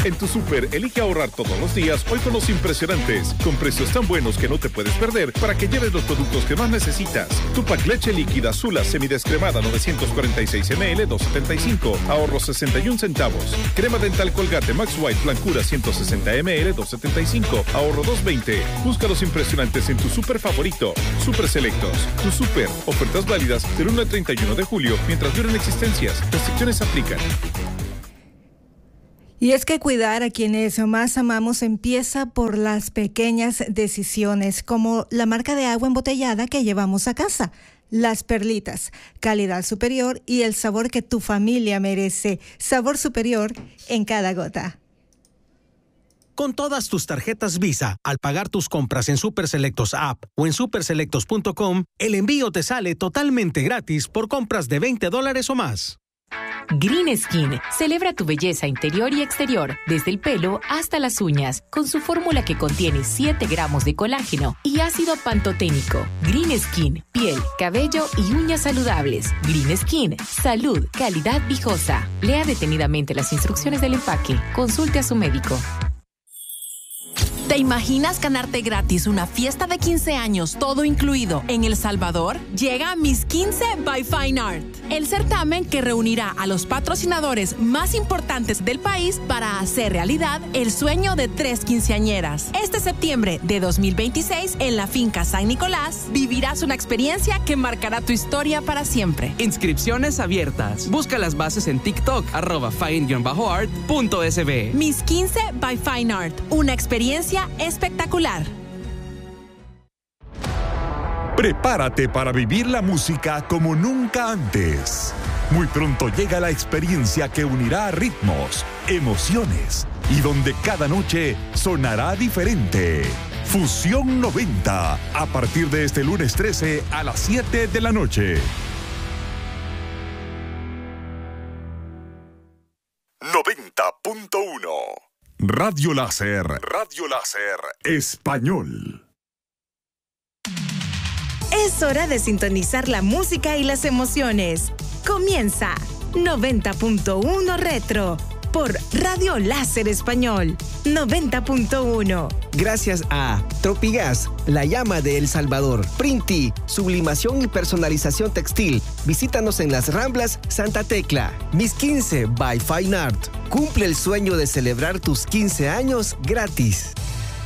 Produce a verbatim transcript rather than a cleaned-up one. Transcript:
En tu súper, elige ahorrar todos los días hoy con los impresionantes, con precios tan buenos que no te puedes perder para que lleves los productos que más necesitas. Tupac leche líquida Sula semidescremada novecientos cuarenta y seis mililitros, dos setenta y cinco, ahorro sesenta y un centavos. Crema dental Colgate Max White blancura ciento sesenta mililitros, dos setenta y cinco, ahorro dos veinte. Busca los impresionantes en tu súper favorito. Super Selectos, tu súper. Ofertas válidas del uno al treinta y uno de julio mientras duren existencias. Restricciones aplican. Y es que cuidar a quienes más amamos empieza por las pequeñas decisiones, como la marca de agua embotellada que llevamos a casa. Las Perlitas, calidad superior y el sabor que tu familia merece. Sabor superior en cada gota. Con todas tus tarjetas Visa, al pagar tus compras en Super Selectos App o en super selectos punto com, el envío te sale totalmente gratis por compras de veinte dólares o más. Green Skin celebra tu belleza interior y exterior, desde el pelo hasta las uñas, con su fórmula que contiene siete gramos de colágeno y ácido pantoténico. Green Skin, piel, cabello y uñas saludables. Green Skin, salud, calidad viejosa. Lea detenidamente las instrucciones del empaque. Consulte a su médico. ¿Te imaginas ganarte gratis una fiesta de quince años, todo incluido, en El Salvador? Llega Miss quince by Fine Art, el certamen que reunirá a los patrocinadores más importantes del país para hacer realidad el sueño de tres quinceañeras. Este septiembre de dos mil veintiséis, en la finca San Nicolás, vivirás una experiencia que marcará tu historia para siempre. Inscripciones abiertas. Busca las bases en TikTok, arroba fine-art punto s b. Miss quince by Fine Art, una experiencia espectacular. Prepárate para vivir la música como nunca antes. Muy pronto llega la experiencia que unirá ritmos, emociones y donde cada noche sonará diferente. Fusión noventa, a partir de este lunes trece a las siete de la noche. noventa punto uno Radio Láser, Radio Láser Español. Es hora de sintonizar la música y las emociones. Comienza noventa punto uno Retro por Radio Láser Español. noventa punto uno. Gracias a Tropigas, la llama de El Salvador. Printi, sublimación y personalización textil. Visítanos en las Ramblas Santa Tecla. Miss quince by Fine Art. Cumple el sueño de celebrar tus quince años gratis.